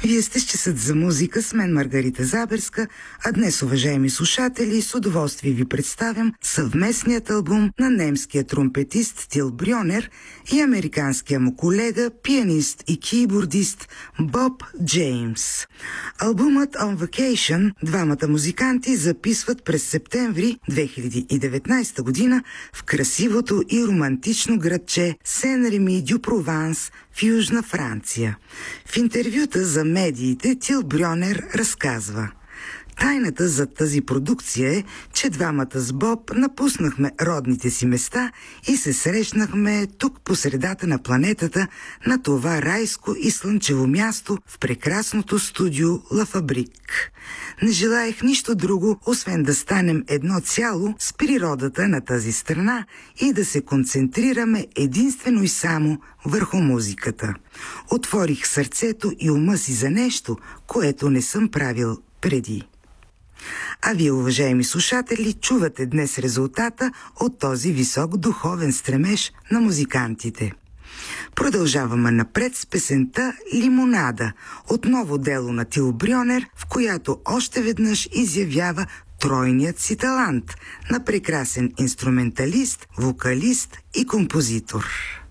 Вие сте с часът за музика с мен Маргарита Заберска, а днес, уважаеми слушатели, с удоволствие ви представям съвместният албум на немския тромпетист Тил Брьонер и американския му колега, пианист и кийбордист Боб Джеймс. Албумът On Vacation двамата музиканти записват през септември 2019 година в красивото и романтично градче Сен-Реми-дю-Прованс в Южна Франция. В интервюта за медиите Тил Брьонер разказва: тайната за тази продукция е, че двамата с Боб напуснахме родните си места и се срещнахме тук по средата на планетата, на това райско и слънчево място в прекрасното студио Ла Фабрик. Не желаех нищо друго, освен да станем едно цяло с природата на тази страна и да се концентрираме единствено и само върху музиката. Отворих сърцето и ума си за нещо, което не съм правил преди. А вие, уважаеми слушатели, чувате днес резултата от този висок духовен стремеж на музикантите. Продължаваме напред с песента «Лимонада», отново дело на Тил Брьонер, в която още веднъж изявява тройният си талант на прекрасен инструменталист, вокалист и композитор.